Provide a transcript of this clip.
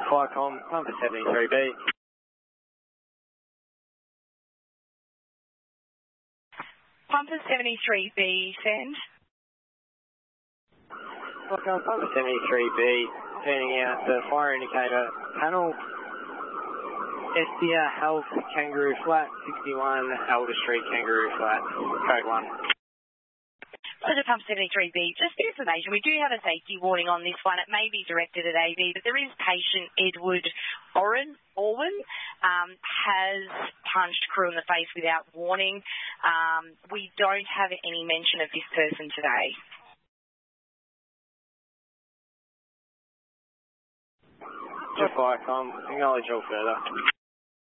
Flycom, Pumper 73B. Pumper 73B, send. Flycom, Pumper 73B, turning out the fire indicator panel. Estia Health, Kangaroo Flat, 61 Elder Street, Kangaroo Flat, code 1. Pleasure Pump 73B, just for information, we do have a safety warning on this one. It may be directed at AB, but there is patient Edward Orwin has punched crew in the face without warning. We don't have any mention of this person today. Just Flycom, acknowledge all further.